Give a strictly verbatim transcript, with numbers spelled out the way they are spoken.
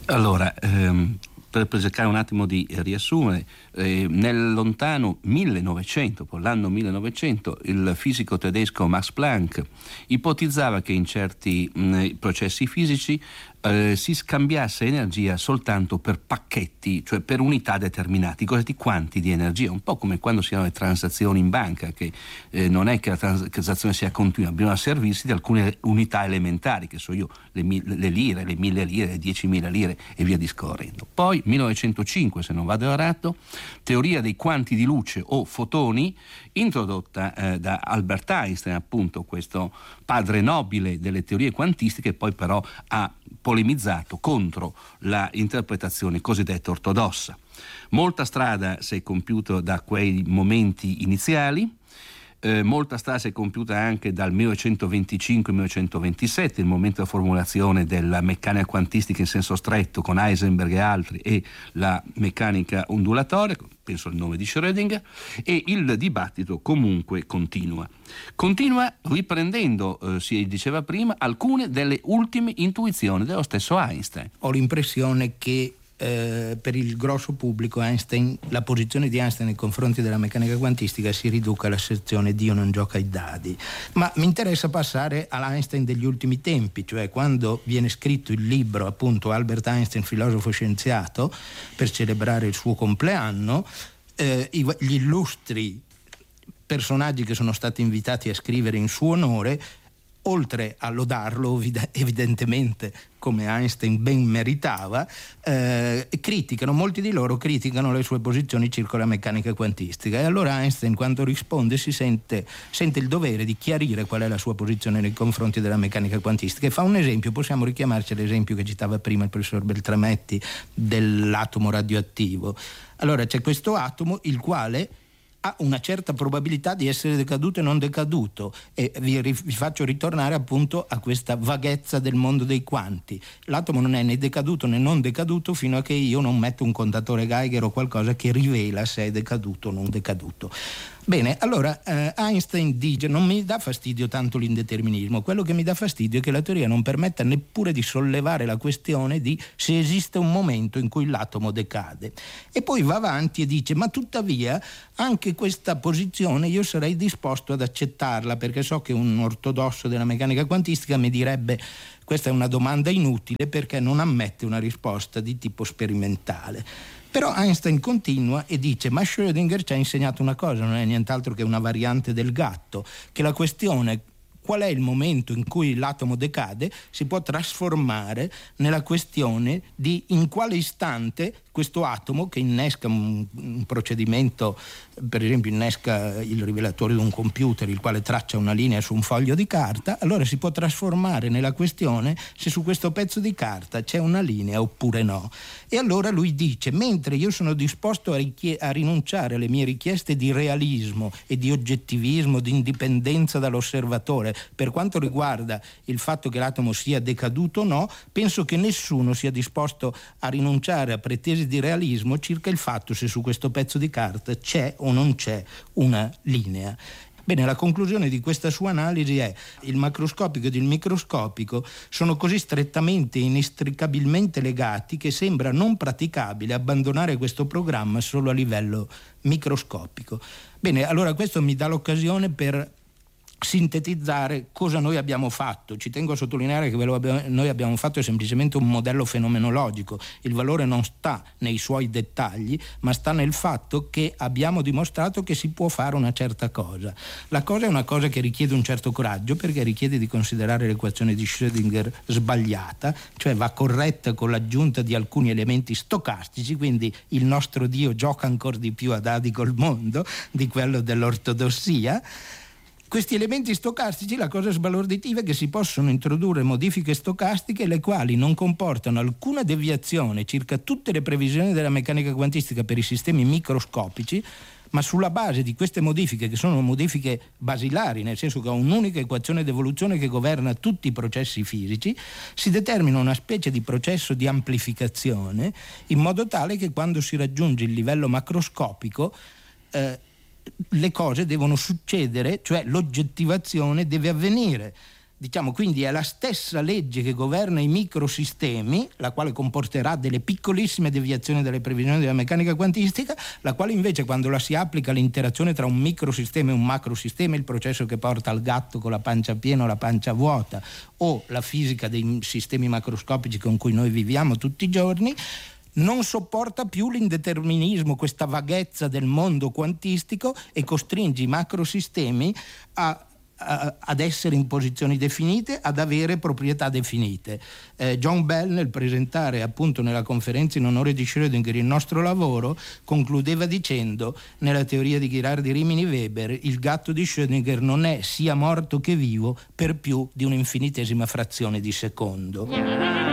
Allora, ehm, per, per cercare un attimo di riassumere, eh, nel lontano millenovecento, con l'anno millenovecento, il fisico tedesco Max Planck ipotizzava che in certi mh, processi fisici eh, si scambiasse energia soltanto per pacchetti, cioè per unità determinati, cosiddetti quanti di energia, un po' come quando si hanno le transazioni in banca, che eh, non è che la transazione sia continua, bisogna servirsi di alcune unità elementari, che so io, le, le lire, le mille lire, le diecimila lire e via discorrendo. Poi millenovecentocinque, se non vado errato, teoria dei quanti di luce o fotoni, introdotta eh, da Albert Einstein, appunto questo padre nobile delle teorie quantistiche, poi però ha polemizzato contro la interpretazione cosiddetta ortodossa. Molta strada si è compiuta da quei momenti iniziali. Eh, molta strada si è compiuta anche dal millenovecentoventicinque al millenovecentoventisette, il momento della formulazione della meccanica quantistica in senso stretto con Heisenberg e altri, e la meccanica ondulatoria, penso al nome di Schrödinger, e il dibattito comunque continua. Continua riprendendo, eh, si diceva prima, alcune delle ultime intuizioni dello stesso Einstein. Ho l'impressione che Eh, per il grosso pubblico Einstein, la posizione di Einstein nei confronti della meccanica quantistica si riduca all'asserzione Dio non gioca ai dadi, ma mi interessa passare all'Einstein degli ultimi tempi, cioè quando viene scritto il libro, appunto, Albert Einstein, filosofo scienziato, per celebrare il suo compleanno. eh, gli illustri personaggi che sono stati invitati a scrivere in suo onore, oltre a lodarlo evidentemente come Einstein ben meritava, eh, criticano, molti di loro criticano le sue posizioni circa la meccanica quantistica, e allora Einstein, quando risponde, si sente, sente il dovere di chiarire qual è la sua posizione nei confronti della meccanica quantistica, e fa un esempio. Possiamo richiamarci all'esempio che citava prima il professor Beltrametti dell'atomo radioattivo. Allora c'è questo atomo il quale ha una certa probabilità di essere decaduto e non decaduto, e vi, vi faccio ritornare appunto a questa vaghezza del mondo dei quanti. L'atomo non è né decaduto né non decaduto fino a che io non metto un contatore Geiger o qualcosa che rivela se è decaduto o non decaduto. Bene, allora eh, Einstein dice: non mi dà fastidio tanto l'indeterminismo, quello che mi dà fastidio è che la teoria non permetta neppure di sollevare la questione di se esiste un momento in cui l'atomo decade. E poi va avanti e dice: ma tuttavia anche questa posizione io sarei disposto ad accettarla, perché so che un ortodosso della meccanica quantistica mi direbbe: questa è una domanda inutile perché non ammette una risposta di tipo sperimentale. Però Einstein continua e dice: ma Schrödinger ci ha insegnato una cosa, non è nient'altro che una variante del gatto, che la questione qual è il momento in cui l'atomo decade si può trasformare nella questione di in quale istante questo atomo, che innesca un, un procedimento, per esempio innesca il rivelatore di un computer, il quale traccia una linea su un foglio di carta, allora si può trasformare nella questione se su questo pezzo di carta c'è una linea oppure no. E allora lui dice: mentre io sono disposto a, richie- a rinunciare alle mie richieste di realismo e di oggettivismo, di indipendenza dall'osservatore per quanto riguarda il fatto che l'atomo sia decaduto o no, penso che nessuno sia disposto a rinunciare a pretese di realismo circa il fatto se su questo pezzo di carta c'è o non c'è una linea. Bene, la conclusione di questa sua analisi è: il macroscopico ed il microscopico sono così strettamente e inestricabilmente legati che sembra non praticabile abbandonare questo programma solo a livello microscopico. Bene, allora questo mi dà l'occasione per sintetizzare cosa noi abbiamo fatto. Ci tengo a sottolineare che quello che noi abbiamo fatto è semplicemente un modello fenomenologico. Il valore non sta nei suoi dettagli, ma sta nel fatto che abbiamo dimostrato che si può fare una certa cosa. La cosa è una cosa che richiede un certo coraggio, perché richiede di considerare l'equazione di Schrödinger sbagliata, cioè va corretta con l'aggiunta di alcuni elementi stocastici, quindi il nostro Dio gioca ancora di più a dadi col mondo di quello dell'ortodossia. Questi elementi stocastici, la cosa sbalorditiva è che si possono introdurre modifiche stocastiche le quali non comportano alcuna deviazione circa tutte le previsioni della meccanica quantistica per i sistemi microscopici, ma sulla base di queste modifiche, che sono modifiche basilari, nel senso che ha un'unica equazione d'evoluzione che governa tutti i processi fisici, si determina una specie di processo di amplificazione, in modo tale che quando si raggiunge il livello macroscopico eh, le cose devono succedere, cioè l'oggettivazione deve avvenire Diciamo quindi è la stessa legge che governa i microsistemi, la quale comporterà delle piccolissime deviazioni dalle previsioni della meccanica quantistica, la quale invece quando la si applica all'interazione tra un microsistema e un macrosistema, il processo che porta al gatto con la pancia piena o la pancia vuota, o la fisica dei sistemi macroscopici con cui noi viviamo tutti i giorni, non sopporta più l'indeterminismo, questa vaghezza del mondo quantistico, e costringe i macrosistemi a ad essere in posizioni definite, ad avere proprietà definite. Eh, John Bell, nel presentare appunto nella conferenza in onore di Schrödinger il nostro lavoro, concludeva dicendo: nella teoria di Ghirardi-Rimini-Weber il gatto di Schrödinger non è sia morto che vivo per più di un'infinitesima frazione di secondo.